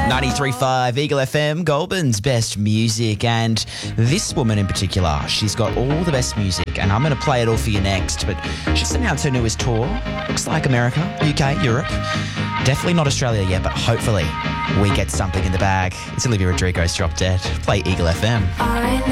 93.5 Eagle FM, Goulburn's best music, and this woman in particular, she's got all the best music, and I'm going to play it all for you next, but she's announced her newest tour. Looks like America, UK, Europe. Definitely not Australia yet, but hopefully we get something in the bag. It's Olivia Rodrigo's Drop Dead. Play Eagle FM.